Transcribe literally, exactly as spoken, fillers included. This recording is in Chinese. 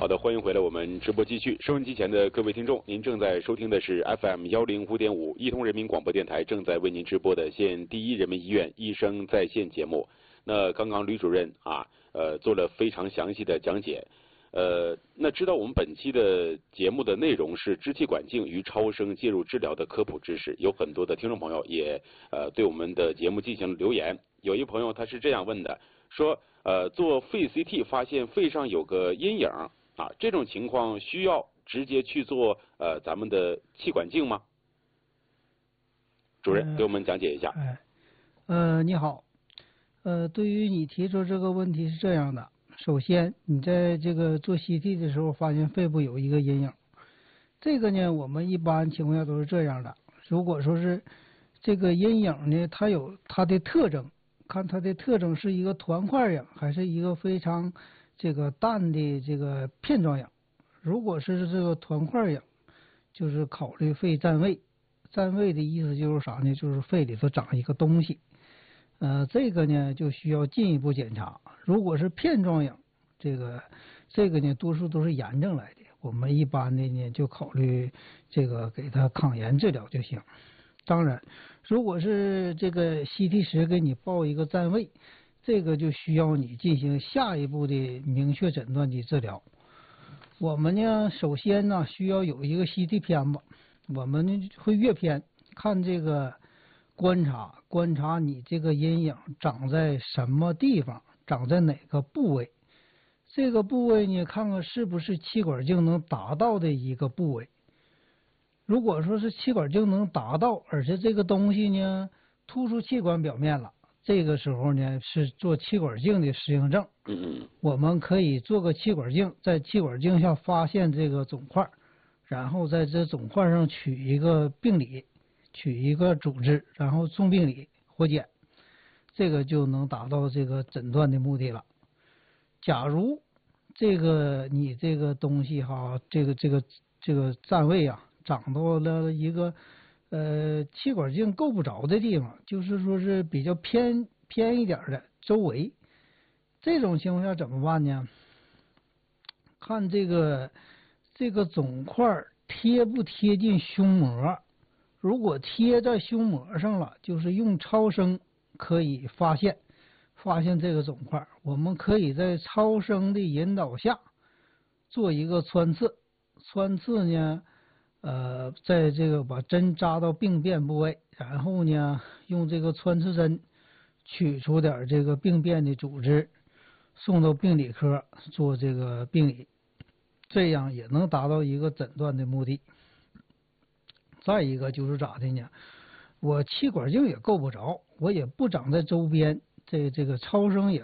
好的，欢迎回来，我们直播继续。收音机前的各位听众，您正在收听的是 F M 幺零五点五一通人民广播电台正在为您直播的县第一人民医院医生在线节目。那刚刚吕主任啊，呃，做了非常详细的讲解。呃，那知道我们本期的节目的内容是支气管镜与超声介入治疗的科普知识，有很多的听众朋友也呃对我们的节目进行了留言。有一朋友他是这样问的，说呃做肺 C T 发现肺上有个阴影啊，这种情况需要直接去做呃咱们的气管镜吗？主任给我们讲解一下。 哎，呃，你好，呃，对于你提出这个问题是这样的。首先，你在这个做 C T 的时候发现肺部有一个阴影，这个呢，我们一般情况下都是这样的。如果说是这个阴影呢，它有它的特征，看它的特征是一个团块影，还是一个非常这个淡的这个片状影。如果是这个团块影，就是考虑肺占位。占位的意思就是啥呢？就是肺里头长一个东西。呃，这个呢就需要进一步检查。如果是片状影，这个这个呢多数都是炎症来的，我们一般的呢就考虑这个给他抗炎治疗就行。当然，如果是这个 C T 时给你报一个占位，这个就需要你进行下一步的明确诊断及治疗。我们呢首先呢需要有一个 C T 片子，我们会阅片看这个。观察观察你这个阴影长在什么地方，长在哪个部位？这个部位呢，看看是不是气管镜能达到的一个部位。如果说是气管镜能达到，而且这个东西呢突出气管表面了，这个时候呢是做气管镜的适应症。 嗯， 我们可以做个气管镜，在气管镜下发现这个肿块，然后在这肿块上取一个病理。取一个组织，然后送病理活检，这个就能达到这个诊断的目的了。假如这个你这个东西哈，这个这个这个占位啊，长到了一个呃气管镜够不着的地方，就是说是比较偏偏一点的周围，这种情况下怎么办呢？看这个这个肿块贴不贴近胸膜。如果贴在胸膜上了，就是用超声可以发现发现这个肿块。我们可以在超声的引导下做一个穿刺，穿刺呢，呃，在这个把针扎到病变部位，然后呢，用这个穿刺针取出点这个病变的组织，送到病理科做这个病理，这样也能达到一个诊断的目的。再一个就是咋的呢？我气管镜也够不着，我也不长在周边，这这个超声也